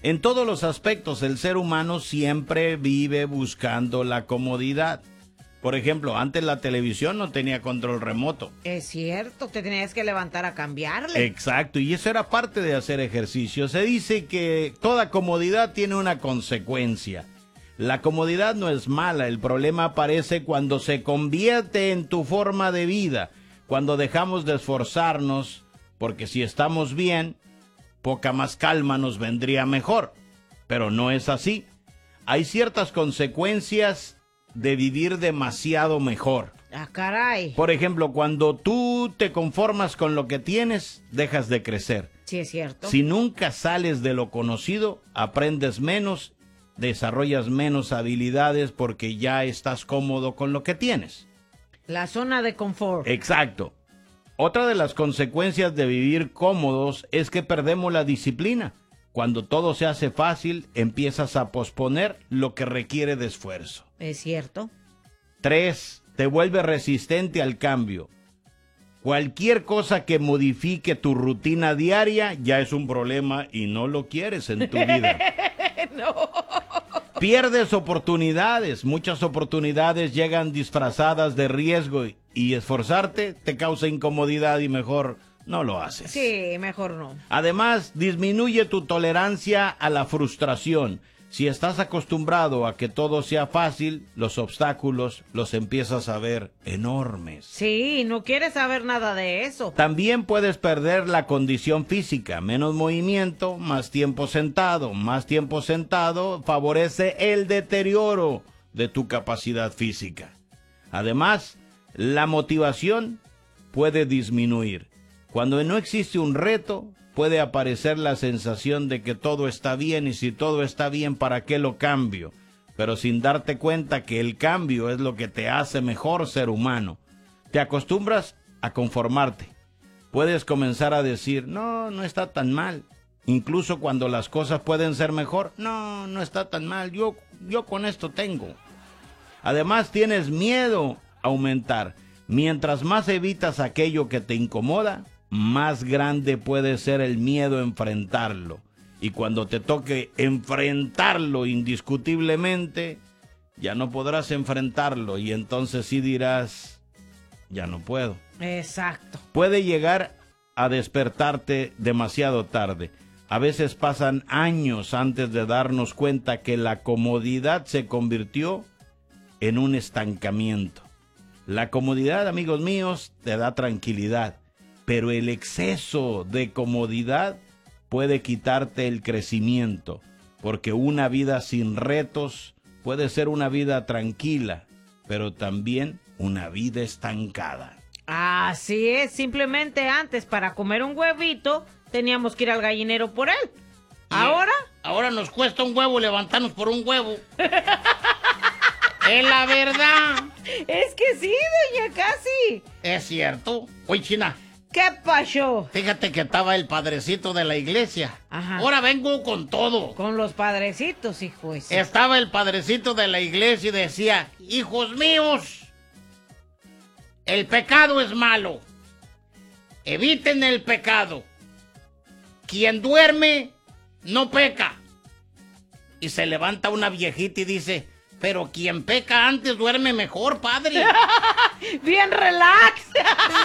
En todos los aspectos, el ser humano siempre vive buscando la comodidad. Por ejemplo, antes la televisión no tenía control remoto. Es cierto, te tenías que levantar a cambiarle. Exacto, y eso era parte de hacer ejercicio. Se dice que toda comodidad tiene una consecuencia. La comodidad no es mala, el problema aparece cuando se convierte en tu forma de vida, cuando dejamos de esforzarnos, porque si estamos bien, poca más calma nos vendría mejor. Pero no es así. Hay ciertas consecuencias de vivir demasiado mejor. Ah, caray. Por ejemplo, cuando tú te conformas con lo que tienes, dejas de crecer. Sí, es cierto. Si nunca sales de lo conocido, aprendes menos, desarrollas menos habilidades porque ya estás cómodo con lo que tienes. La zona de confort. Exacto. Otra de las consecuencias de vivir cómodos es que perdemos la disciplina. Cuando todo se hace fácil, empiezas a posponer lo que requiere de esfuerzo. Es cierto. 3. Te vuelves resistente al cambio. Cualquier cosa que modifique tu rutina diaria ya es un problema y no lo quieres en tu vida. No. Pierdes oportunidades. Muchas oportunidades llegan disfrazadas de riesgo y esforzarte te causa incomodidad y mejor no lo haces. Sí, mejor no. Además, disminuye tu tolerancia a la frustración. Si estás acostumbrado a que todo sea fácil, los obstáculos los empiezas a ver enormes. Sí, no quieres saber nada de eso. También puedes perder la condición física. Menos movimiento, más tiempo sentado. Más tiempo sentado favorece el deterioro de tu capacidad física. Además, la motivación puede disminuir. Cuando no existe un reto, puede aparecer la sensación de que todo está bien y si todo está bien, ¿para qué lo cambio? Pero sin darte cuenta que el cambio es lo que te hace mejor ser humano. Te acostumbras a conformarte. Puedes comenzar a decir, no está tan mal. Incluso cuando las cosas pueden ser mejor, no está tan mal, yo con esto tengo. Además tienes miedo a aumentar. Mientras más evitas aquello que te incomoda, más grande puede ser el miedo a enfrentarlo. Y cuando te toque enfrentarlo indiscutiblemente, ya no podrás enfrentarlo y entonces sí dirás, ya no puedo. Exacto. Puede llegar a despertarte demasiado tarde. A veces pasan años antes de darnos cuenta que la comodidad se convirtió en un estancamiento. La comodidad, amigos míos, te da tranquilidad. Pero el exceso de comodidad puede quitarte el crecimiento, porque una vida sin retos puede ser una vida tranquila, pero también una vida estancada. Así es, simplemente antes para comer un huevito teníamos que ir al gallinero por él. Ahora nos cuesta un huevo levantarnos por un huevo. Es la verdad. Es que sí, doña Casi. Es cierto. Oye, China, ¿Qué pasó? fíjate que estaba el padrecito de la iglesia. Ajá. Ahora vengo con todo. Con los padrecitos, hijo. Estaba el padrecito de la iglesia y decía, hijos míos, el pecado es malo. Eviten el pecado. Quien duerme no peca. Y se levanta una viejita y dice, pero quien peca antes duerme mejor, padre. Bien relax.